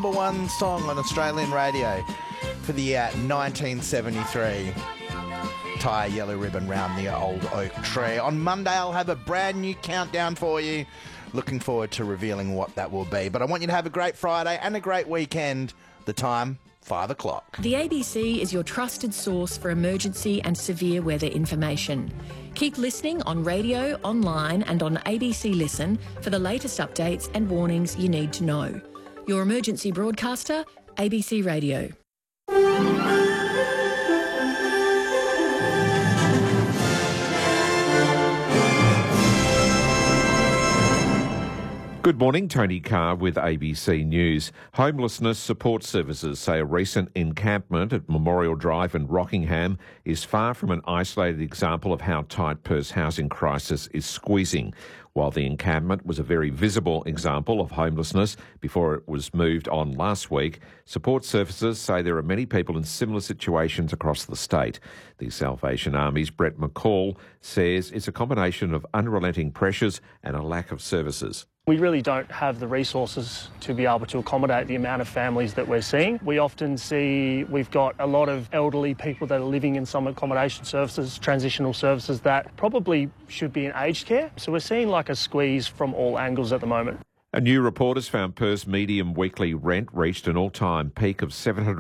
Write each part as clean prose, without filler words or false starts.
number one song on Australian radio for the year 1973. Tie a yellow ribbon round the old oak tree. On Monday, I'll have a brand new countdown for you. Looking forward to revealing what that will be. But I want you to have a great Friday and a great weekend. The time, 5 o'clock. The ABC is your trusted source for emergency and severe weather information. Keep listening on radio, online and on ABC Listen for the latest updates and warnings you need to know. Your emergency broadcaster, ABC Radio. Good morning, Tony Carr with ABC News. Homelessness support services say a recent encampment at Memorial Drive in Rockingham is far from an isolated example of how tight Perth's housing crisis is squeezing. While the encampment was a very visible example of homelessness before it was moved on last week, support services say there are many people in similar situations across the state. The Salvation Army's Brett McCall says it's a combination of unrelenting pressures and a lack of services. We really don't have the resources to be able to accommodate the amount of families that we're seeing. We often see we've got a lot of elderly people that are living in some accommodation services, transitional services that probably should be in aged care. So we're seeing like a squeeze from all angles at the moment. A new report has found Perth's median weekly rent reached an all-time peak of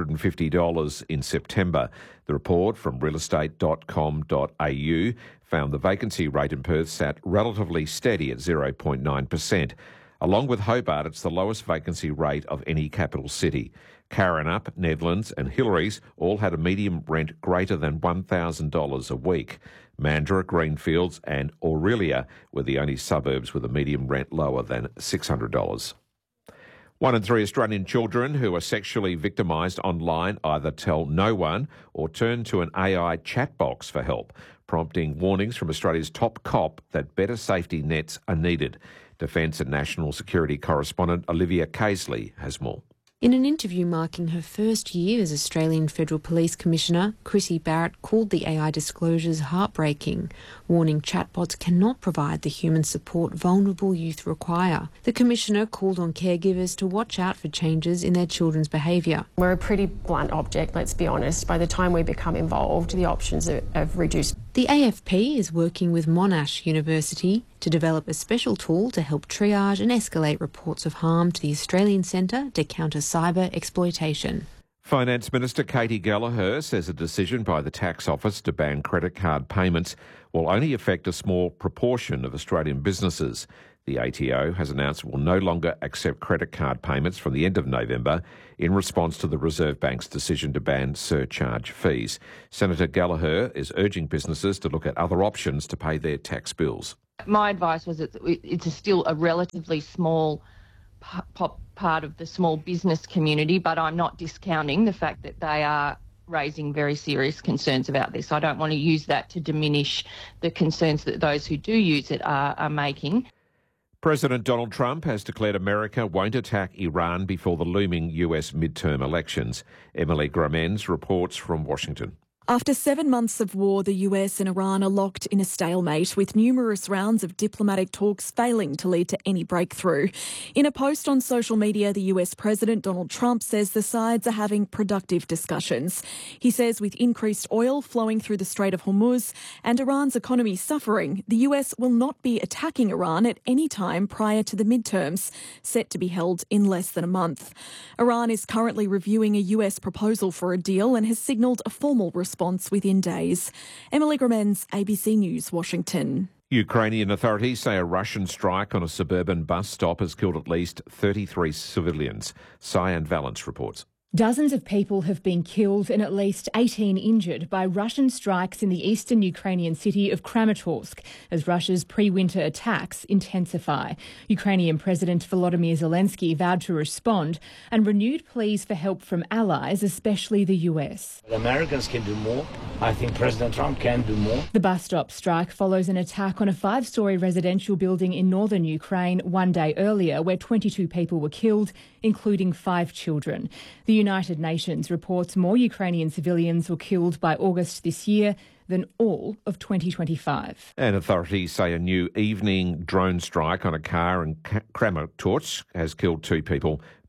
$750 in September. The report from realestate.com.au found the vacancy rate in Perth sat relatively steady at 0.9%. Along with Hobart, it's the lowest vacancy rate of any capital city. Karrinyup, Nedlands and Hillary's all had a median rent greater than $1,000 a week. Mandurah, Greenfields and Aurelia were the only suburbs with a median rent lower than $600. 1 in 3 Australian children who are sexually victimised online either tell no one or turn to an AI chat box for help, prompting warnings from Australia's top cop that better safety nets are needed. Defence and National Security correspondent Olivia Casely has more. In an interview marking her first year as Australian Federal Police Commissioner, Chrissy Barrett called the AI disclosures heartbreaking, warning chatbots cannot provide the human support vulnerable youth require. The Commissioner called on caregivers to watch out for changes in their children's behaviour. We're a pretty blunt object, let's be honest. By the time we become involved, the options have reduced. The AFP is working with Monash University to develop a special tool to help triage and escalate reports of harm to the Australian Centre to Counter Cyber Exploitation. Finance Minister Katie Gallagher says a decision by the Tax Office to ban credit card payments will only affect a small proportion of Australian businesses. The ATO has announced it will no longer accept credit card payments from the end of November in response to the Reserve Bank's decision to ban surcharge fees. Senator Gallagher is urging businesses to look at other options to pay their tax bills. My advice was that it's still a relatively small part of the small business community, but I'm not discounting the fact that they are raising very serious concerns about this. I don't want to use that to diminish the concerns that those who do use it are making. President Donald Trump has declared America won't attack Iran before the looming US midterm elections. Emily Gramenz reports from Washington. After 7 months of war, the US and Iran are locked in a stalemate, with numerous rounds of diplomatic talks failing to lead to any breakthrough. In a post on social media, the US President Donald Trump says the sides are having productive discussions. He says with increased oil flowing through the Strait of Hormuz and Iran's economy suffering, the US will not be attacking Iran at any time prior to the midterms, set to be held in less than a month. Iran is currently reviewing a US proposal for a deal and has signalled a formal response within days. Emily Gramenz, ABC News, Washington. Ukrainian authorities say a Russian strike on a suburban bus stop has killed at least 33 civilians. Cyan Valence reports. Dozens of people have been killed and at least 18 injured by Russian strikes in the eastern Ukrainian city of Kramatorsk as Russia's pre-winter attacks intensify. Ukrainian President Volodymyr Zelensky vowed to respond and renewed pleas for help from allies, especially the US. The Americans can do more. I think President Trump can do more. The bus stop strike follows an attack on a 5-storey residential building in northern Ukraine one day earlier where 22 people were killed, including 5 children. The United Nations reports more Ukrainian civilians were killed by August this year than all of 2025. And authorities say a new evening drone strike on a car in Kramatorsk has killed 2 people,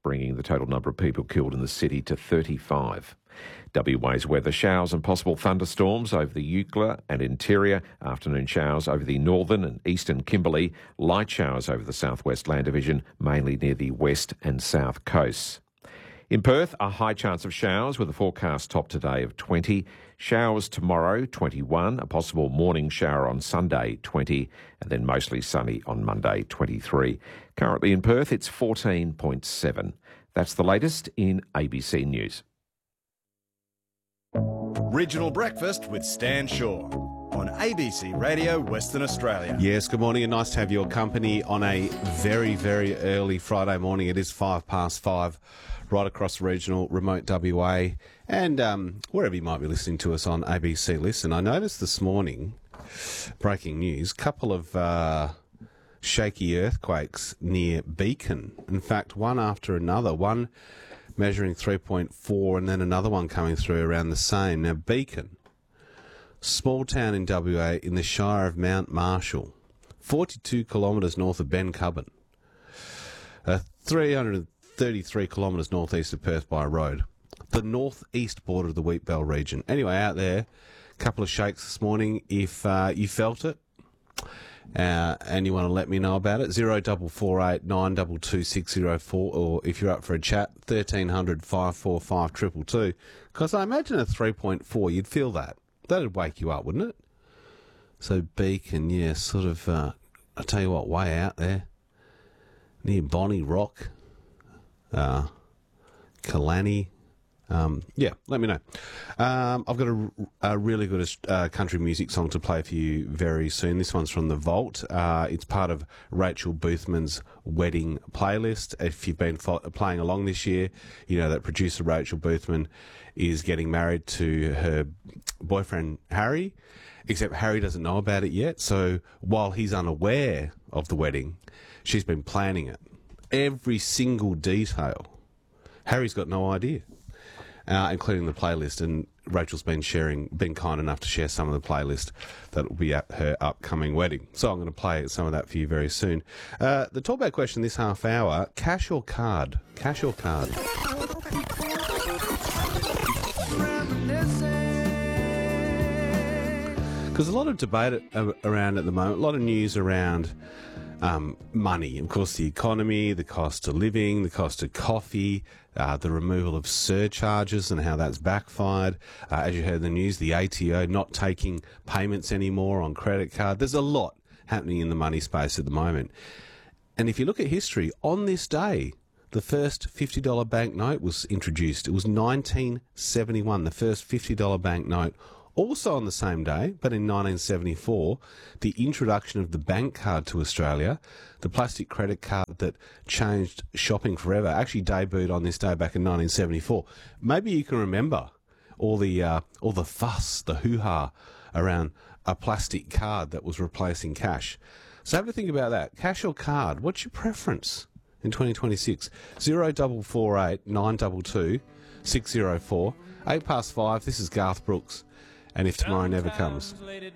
bringing the total number of people killed in the city to 35. WA's weather: showers and possible thunderstorms over the Eucla and interior, afternoon showers over the northern and eastern Kimberley, light showers over the southwest land division, mainly near the west and south coasts. In Perth, a high chance of showers with a forecast top today of 20. Showers tomorrow, 21. A possible morning shower on Sunday, 20. And then mostly sunny on Monday, 23. Currently in Perth, it's 14.7. That's the latest in ABC News. Regional Breakfast with Stan Shaw on ABC Radio Western Australia. Yes, good morning and nice to have your company on a very, very early Friday morning. It is 5:05 right across the regional, remote WA and wherever you might be listening to us on ABC Listen. I noticed this morning, breaking news, a couple of shaky earthquakes near Beacon. In fact, one after another, one measuring 3.4 and then another one coming through around the same. Now, Beacon, small town in WA in the Shire of Mount Marshall, 42 kilometres north of Ben Cubban, 333 kilometres northeast of Perth by road, the northeast border of the Wheatbell region. Anyway, out there, a couple of shakes this morning. If you felt it, and you want to let me know about it, 0448 922 604, or if you're up for a chat, 1300 545 222. Because I imagine at 3.4, you'd feel that. That'd wake you up, wouldn't it? So Beacon, yeah, sort of, I'll tell you what, way out there, near Bonnie Rock, Kalani. Yeah, let me know. I've got a really good country music song to play for you very soon. This one's from The Vault. It's part of Rachel Boothman's wedding playlist. If you've been playing along this year, you know that producer Rachel Boothman is getting married to her boyfriend Harry, except Harry doesn't know about it yet. So while he's unaware of the wedding, she's been planning it. Every single detail. Harry's got no idea. Including the playlist, and Rachel's been kind enough to share some of the playlist that will be at her upcoming wedding. So I'm going to play some of that for you very soon. The talkback question this half hour: cash or card? Cash or card? Because a lot of debate around at the moment, a lot of news around money. Of course, the economy, the cost of living, the cost of coffee, the removal of surcharges and how that's backfired. As you heard in the news, the ATO not taking payments anymore on credit card. There's a lot happening in the money space at the moment. And if you look at history, on this day, the first $50 banknote was introduced. It was 1971, the first $50 banknote. Also on the same day, but in 1974, the introduction of the bank card to Australia, the plastic credit card that changed shopping forever, actually debuted on this day back in 1974. Maybe you can remember all the fuss, the hoo-ha around a plastic card that was replacing cash. So have a think about that. Cash or card? What's your preference in 2026? 0448 922 604. 5:08. This is Garth Brooks. And if tomorrow never comes.